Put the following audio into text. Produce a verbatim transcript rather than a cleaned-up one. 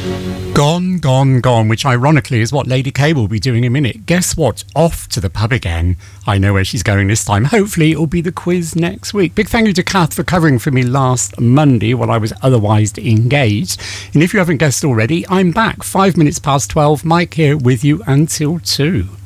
Gone, gone, gone, which ironically is what Lady K will be doing in a minute. Guess what? Off to the pub again. I know where she's going this time. Hopefully it'll be the quiz next week. Big thank you to Kath for covering for me last Monday while I was otherwise engaged. And if you haven't guessed already, I'm back. Five minutes past twelve. Mike here with you until two.